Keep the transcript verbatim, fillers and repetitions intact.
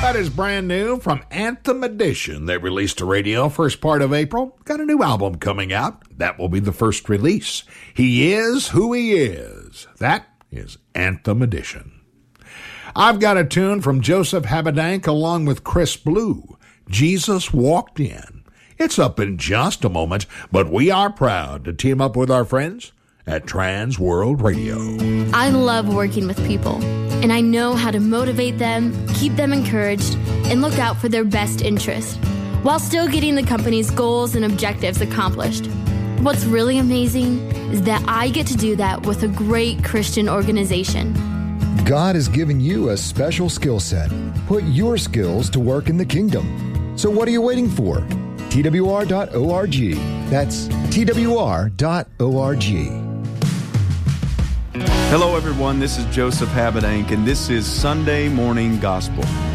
That is brand new from Anthem Edition. They released to radio first part of April. Got a new album coming out. That will be the first release. He is who he is. That is Anthem Edition. I've got a tune from Joseph Habedank along with Chris Blue. Jesus Walked In. It's up in just a moment, but we are proud to team up with our friends at Trans World Radio. I love working with people, and I know how to motivate them, keep them encouraged, and look out for their best interest, while still getting the company's goals and objectives accomplished. What's really amazing is that I get to do that with a great Christian organization. God has given you a special skill set. Put your skills to work in the kingdom. So what are you waiting for? T W R dot org. That's T W R dot org. Hello, everyone. This is Joseph Habedank, and this is Sunday Morning Gospel.